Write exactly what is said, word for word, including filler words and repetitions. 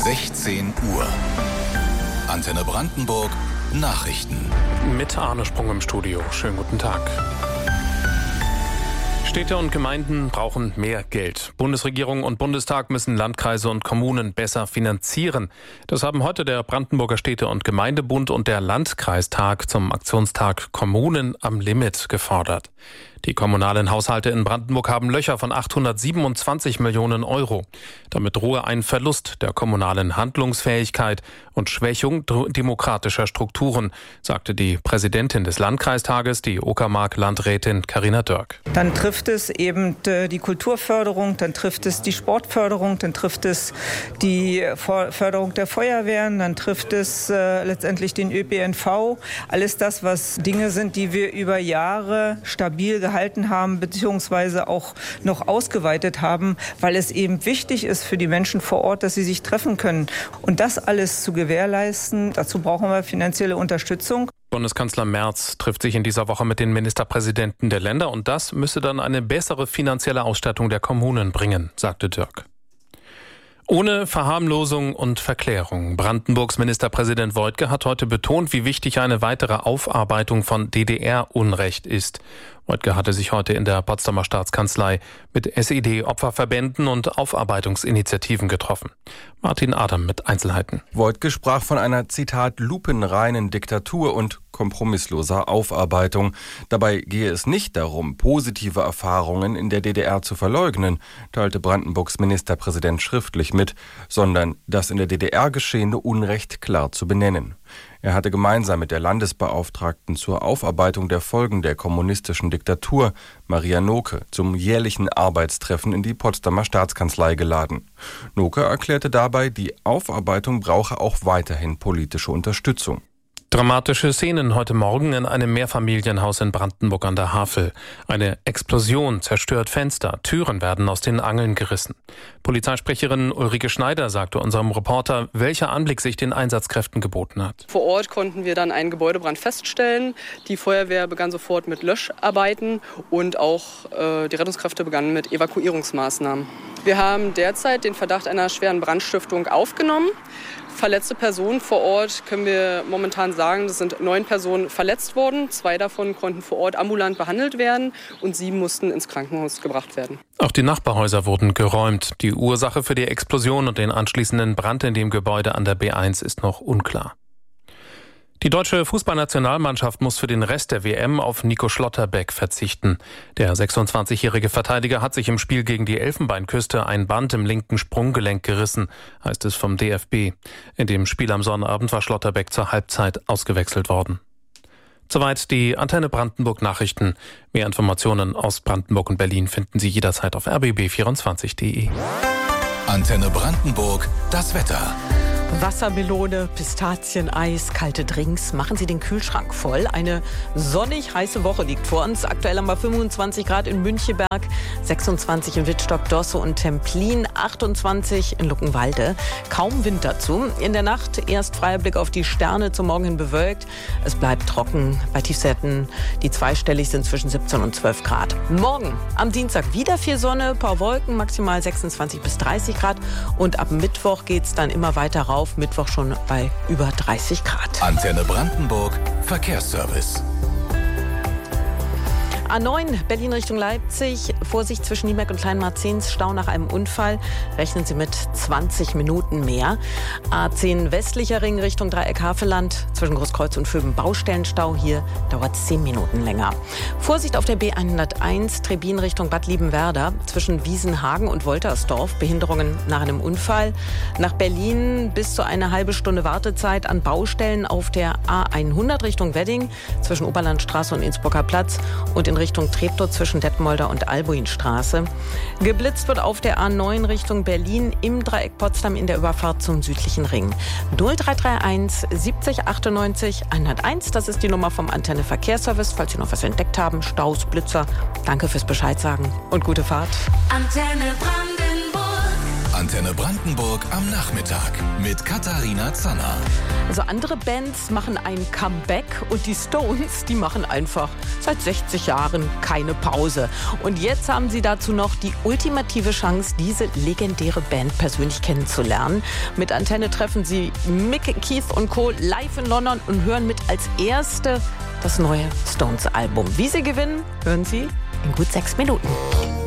sechzehn Uhr. Antenne Brandenburg Nachrichten. Mit Arne Sprung im Studio. Schönen guten Tag. Städte und Gemeinden brauchen mehr Geld. Bundesregierung und Bundestag müssen Landkreise und Kommunen besser finanzieren. Das haben heute der Brandenburger Städte- und Gemeindebund und der Landkreistag zum Aktionstag Kommunen am Limit gefordert. Die kommunalen Haushalte in Brandenburg haben Löcher von achthundertsiebenundzwanzig Millionen Euro. Damit drohe ein Verlust der kommunalen Handlungsfähigkeit und Schwächung demokratischer Strukturen, sagte die Präsidentin des Landkreistages, die Uckermark-Landrätin Carina Dörk. Dann trifft es eben die Kulturförderung, dann trifft es die Sportförderung, dann trifft es die Förderung der Feuerwehren, dann trifft es äh, letztendlich den Ö P N V. Alles das, was Dinge sind, die wir über Jahre stabil gehalten haben, beziehungsweise auch noch ausgeweitet haben, weil es eben wichtig ist für die Menschen vor Ort, dass sie sich treffen können. Und das alles zu gewährleisten, dazu brauchen wir finanzielle Unterstützung. Bundeskanzler Merz trifft sich in dieser Woche mit den Ministerpräsidenten der Länder und das müsse dann eine bessere finanzielle Ausstattung der Kommunen bringen, sagte Dörk. Ohne Verharmlosung und Verklärung. Brandenburgs Ministerpräsident Woidke hat heute betont, wie wichtig eine weitere Aufarbeitung von D D R-Unrecht ist. Woidke hatte sich heute in der Potsdamer Staatskanzlei mit S E D-Opferverbänden und Aufarbeitungsinitiativen getroffen. Martin Adam mit Einzelheiten. Woidke sprach von einer, Zitat, lupenreinen Diktatur und kompromissloser Aufarbeitung. Dabei gehe es nicht darum, positive Erfahrungen in der D D R zu verleugnen, teilte Brandenburgs Ministerpräsident schriftlich mit, sondern das in der D D R geschehene Unrecht klar zu benennen. Er hatte gemeinsam mit der Landesbeauftragten zur Aufarbeitung der Folgen der kommunistischen Diktatur, Maria Noke, zum jährlichen Arbeitstreffen in die Potsdamer Staatskanzlei geladen. Noke erklärte dabei, die Aufarbeitung brauche auch weiterhin politische Unterstützung. Dramatische Szenen heute Morgen in einem Mehrfamilienhaus in Brandenburg an der Havel. Eine Explosion zerstört Fenster, Türen werden aus den Angeln gerissen. Polizeisprecherin Ulrike Schneider sagte unserem Reporter, welcher Anblick sich den Einsatzkräften geboten hat. Vor Ort konnten wir dann einen Gebäudebrand feststellen. Die Feuerwehr begann sofort mit Löscharbeiten und auch äh, die Rettungskräfte begannen mit Evakuierungsmaßnahmen. Wir haben derzeit den Verdacht einer schweren Brandstiftung aufgenommen. Verletzte Personen vor Ort können wir momentan sagen, es sind neun Personen verletzt worden. Zwei davon konnten vor Ort ambulant behandelt werden und sieben mussten ins Krankenhaus gebracht werden. Auch die Nachbarhäuser wurden geräumt. Die Ursache für die Explosion und den anschließenden Brand in dem Gebäude an der B eins ist noch unklar. Die deutsche Fußballnationalmannschaft muss für den Rest der W M auf Nico Schlotterbeck verzichten. Der sechsundzwanzigjährige Verteidiger hat sich im Spiel gegen die Elfenbeinküste ein Band im linken Sprunggelenk gerissen, heißt es vom D F B. In dem Spiel am Sonnabend war Schlotterbeck zur Halbzeit ausgewechselt worden. Soweit die Antenne Brandenburg Nachrichten. Mehr Informationen aus Brandenburg und Berlin finden Sie jederzeit auf r b b vierundzwanzig punkt d e. Antenne Brandenburg, das Wetter. Wassermelone, Pistazieneis, kalte Drinks. Machen Sie den Kühlschrank voll. Eine sonnig heiße Woche liegt vor uns. Aktuell haben wir fünfundzwanzig Grad in Müncheberg, sechsundzwanzig in Wittstock, Dosse und Templin, achtundzwanzig in Luckenwalde. Kaum Wind dazu. In der Nacht erst freier Blick auf die Sterne, zum Morgen hin bewölkt. Es bleibt trocken. Bei Tiefstwerten, die zweistellig sind, zwischen siebzehn und zwölf Grad. Morgen am Dienstag wieder viel Sonne, paar Wolken, maximal sechsundzwanzig bis dreißig Grad. Und ab Mittwoch geht es dann immer weiter rauf. Mittwoch schon bei über dreißig Grad. Antenne Brandenburg, Verkehrsservice. A neun Berlin Richtung Leipzig. Vorsicht zwischen Nieberg und Kleinmarzens. Stau nach einem Unfall. Rechnen Sie mit zwanzig Minuten mehr. A zehn westlicher Ring Richtung Dreieck Havelland. Zwischen Großkreuz und Vöben Baustellenstau. Hier dauert es zehn Minuten länger. Vorsicht auf der B hunderteins. Trebin Richtung Bad Liebenwerda. Zwischen Wiesenhagen und Woltersdorf. Behinderungen nach einem Unfall. Nach Berlin bis zu eine halbe Stunde Wartezeit an Baustellen auf der A hundert Richtung Wedding. Zwischen Oberlandstraße und Innsbrucker Platz. Und in Richtung Treptow zwischen Detmolder und Albuinstraße. Geblitzt wird auf der A neun Richtung Berlin im Dreieck Potsdam in der Überfahrt zum südlichen Ring. null drei drei eins siebzig achtundneunzig hunderteins, das ist die Nummer vom Antenne Verkehrsservice, falls Sie noch was entdeckt haben, Staus, Blitzer. Danke fürs Bescheid sagen und gute Fahrt. Antenne Brandenburg. Antenne Brandenburg am Nachmittag mit Katharina Zanner. Also andere Bands machen ein Comeback und die Stones, die machen einfach seit sechzig Jahren keine Pause. Und jetzt haben sie dazu noch die ultimative Chance, diese legendäre Band persönlich kennenzulernen. Mit Antenne treffen sie Mick, Keith und Co. live in London und hören mit als erste das neue Stones-Album. Wie sie gewinnen, hören Sie in gut sechs Minuten.